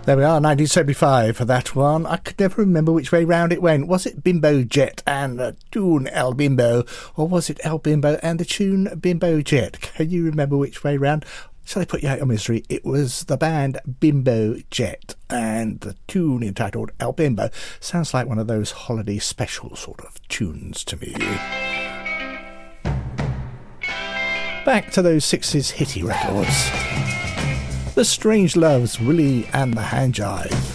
There we are, 1975 for that one. I could never remember which way round it went. Was it Bimbo Jet and the tune El Bimbo, or was it El Bimbo and the tune Bimbo Jet? Can you remember which way round? Shall I put you out of misery? It was the band Bimbo Jet, and the tune entitled El Bimbo sounds like one of those holiday special sort of tunes to me. Back to those 60s hitty records. The Strange Loves, Willie and the Hand Jive.